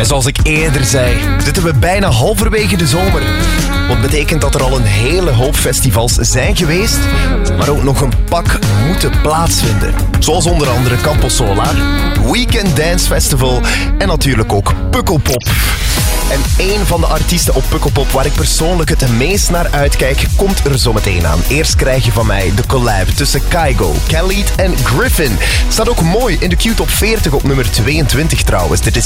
En zoals ik eerder zei, zitten we bijna halverwege de zomer. Wat betekent dat er al een hele hoop festivals zijn geweest, maar ook nog een pak moeten plaatsvinden. Zoals onder andere Campo Solar, Weekend Dance Festival en natuurlijk ook Pukkelpop. En één van de artiesten op Pukkelpop waar ik persoonlijk het meest naar uitkijk, komt er zo meteen aan. Eerst krijg je van mij de collab tussen Kygo, Khalid en Griffin. Staat ook mooi in de Q-top 40 op nummer 22 trouwens. Dit is